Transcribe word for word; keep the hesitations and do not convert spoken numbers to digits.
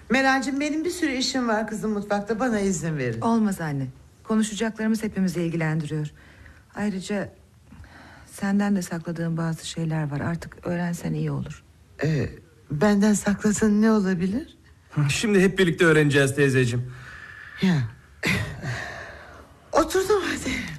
Meral'cığım, benim bir sürü işim var kızım mutfakta, bana izin verin. Olmaz anne. Konuşacaklarımız hepimizi ilgilendiriyor. Ayrıca senden de sakladığım bazı şeyler var. Artık öğrensen iyi olur. Ee, benden sakladığın ne olabilir? Şimdi hep birlikte öğreneceğiz teyzeciğim. Ya. Oturdum hadi.